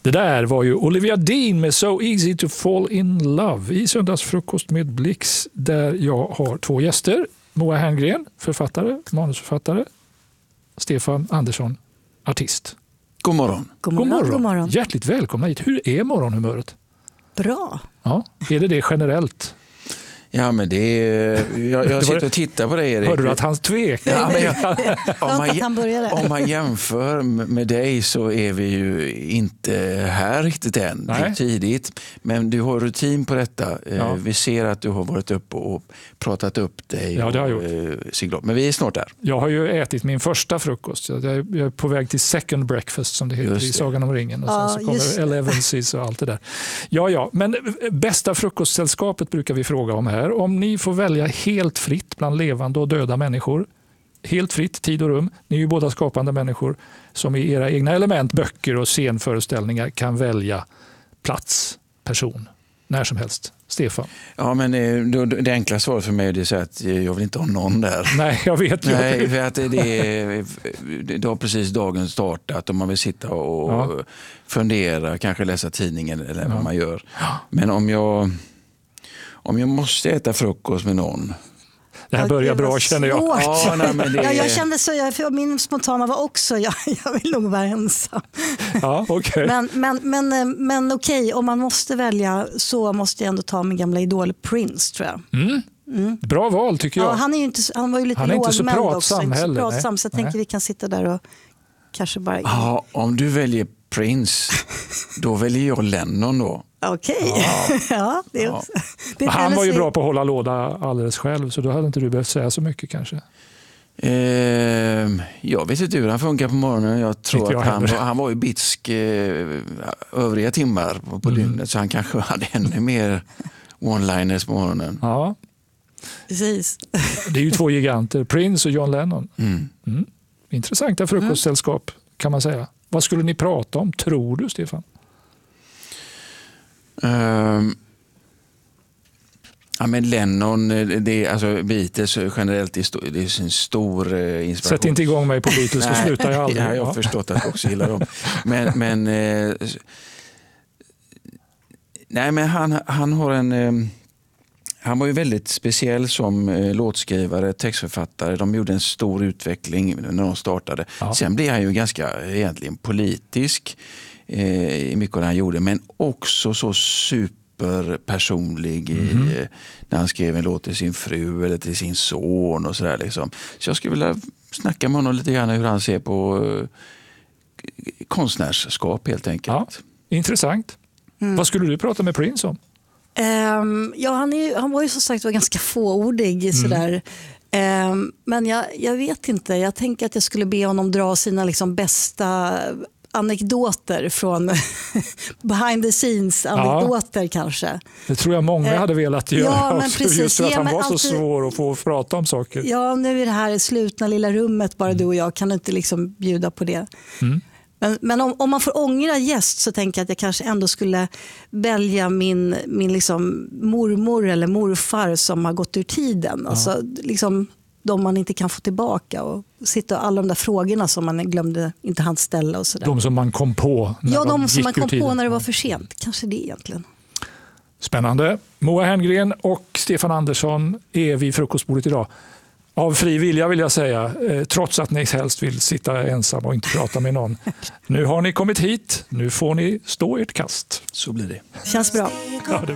Det där var ju Olivia Dean med So Easy to Fall in Love i Söndagsfrukost med Blix, där jag har 2 gäster. Moa Herngren, författare, manusförfattare. Stefan Andersson, artist. God morgon. God morgon. God morgon. Hjärtligt välkomna hit. Hur är morgonhumöret? Bra. Ja, är det generellt? Ja, men det är... Jag sitter och tittar på dig, Erik. Hörde du att han tvekar? Om man jämför med dig så är vi ju inte här riktigt än. Nej. Det är tidigt. Men du har rutin på detta. Ja. Vi ser att du har varit uppe och pratat upp dig. Ja, det har jag gjort. Men vi är snart där. Jag har ju ätit min första frukost. Jag är på väg till second breakfast, som det heter i Sagan om ringen. Och sen så kommer Elevenses och allt det där. Ja, men bästa frukostsällskapet brukar vi fråga om här. Om ni får välja helt fritt bland levande och döda människor, helt fritt, tid och rum, ni är ju båda skapande människor som i era egna element, böcker och scenföreställningar kan välja plats, person, när som helst. Stefan? Ja, men det enkla svaret för mig är så att jag vill inte ha någon där. Nej, jag vet ju. Nej, för att det har precis dagen startat och man vill sitta och fundera, kanske läsa tidningen eller vad man gör. Men om jag måste äta frukost med någon. Det här börjar bra, känner jag. Jag kände så, för min spontana var också, jag vill nog vara ensam. Ja, okay. Men okej, om man måste välja så måste jag ändå ta min gamla idol Prince, tror jag. Bra val, tycker jag. Ja, han var ju lite lågmäld också. Inte så pratsam, så jag tänker vi kan sitta där och kanske bara... Ja, om du väljer Prince, då väljer jag Lennon då. Okej. Ja, det är också. Det han var ju bra på att hålla låda alldeles själv, så då hade inte du behövt säga så mycket kanske. Jag vet inte hur han funkar på morgonen. Jag tror att han var ju bitsk övriga timmar på dygnet, så han kanske hade ännu mer one-liners på morgonen. Ja. Precis. Det är ju 2 giganter, Prince och John Lennon. Intressanta frukostsällskap kan man säga. Vad skulle ni prata om, tror du, Stefan? Ja, men Lennon, Beatles generellt, det är en stor inspiration. Sätt inte igång mig på Beatles, så slutar jag aldrig. Jag har förstått att jag också gillar dem. Men han har han var ju väldigt speciell som låtskrivare, textförfattare. De gjorde en stor utveckling när de startade. Ja. Sen blev han ju ganska egentligen politisk i mycket av det han gjorde, men också så superpersonlig när han skrev en låt till sin fru eller till sin son och sådär liksom. Så jag skulle vilja snacka med honom lite grann hur han ser på konstnärskap helt enkelt. Ja, intressant. Vad skulle du prata med Prince om? Han var ju som sagt ganska fåordig sådär. Men jag vet inte. Jag tänker att jag skulle be honom dra sina liksom bästa anekdoter från behind the scenes anekdoter kanske. Det tror jag många hade velat göra. Ja, men precis. Just för att han var så svår att få prata om saker. Ja, nu är det här slutna lilla rummet, bara du och jag kan inte liksom bjuda på det. Men om man får ångra gäst, så tänker jag att jag kanske ändå skulle välja min liksom mormor eller morfar som har gått ur tiden. Alltså liksom de man inte kan få tillbaka, och sitta och alla de där frågorna som man glömde, inte hann ställa och sådär. De som man kom på när de som man kom på när det var för sent. Kanske det egentligen. Spännande. Moa Herngren och Stefan Andersson är vid frukostbordet idag. Av fri vilja, vill jag säga, trots att ni helst vill sitta ensam och inte prata med någon. Nu har ni kommit hit, nu får ni stå ert kast. Så blir det. Känns bra. Ja,